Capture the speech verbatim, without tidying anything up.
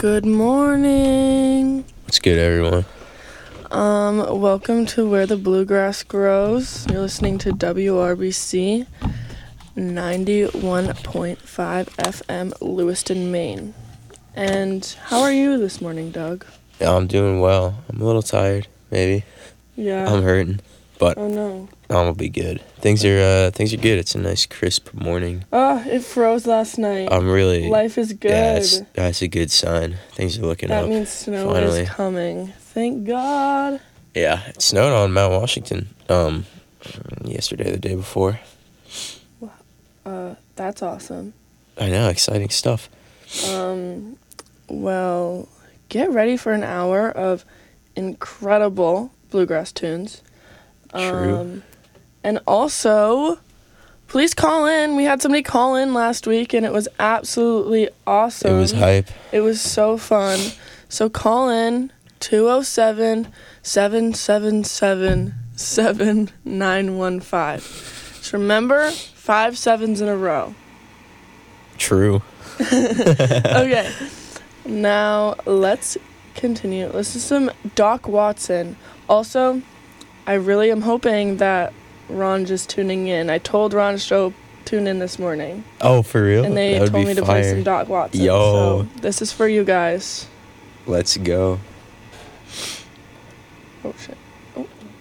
Good morning. What's good, everyone? Um, welcome to Where the Bluegrass Grows. You're listening to W R B C ninety-one point five F M, Lewiston, Maine. And how are you this morning, Doug? Yeah, I'm doing well. I'm a little tired, maybe. Yeah. I'm hurting, but Oh no. I'm gonna be good. Things are uh, things are good. It's a nice, crisp morning. Oh, it froze last night. I'm really. Life is good. Yeah, it's, that's a good sign. Things are looking that up. means snow finally. is coming. Thank God. Yeah, it snowed on Mount Washington. Um, yesterday, the day before. Uh, that's awesome. I know, exciting stuff. Um, well, get ready for an hour of incredible bluegrass tunes. True. Um, and also, please call in. We had somebody call in last week, and it was absolutely awesome. It was hype. It was so fun. So call in two oh seven, seven seven seven, seven nine one five. Just remember, five sevens in a row. True. Okay, now let's continue. This is some Doc Watson. Also, I really am hoping that Ron just tuning in. I told Ron to show tune in this morning. Oh, for real? And they That would told be me to fire. play some Doc Watson. Yo. So this is for you guys. Let's go. Oh shit.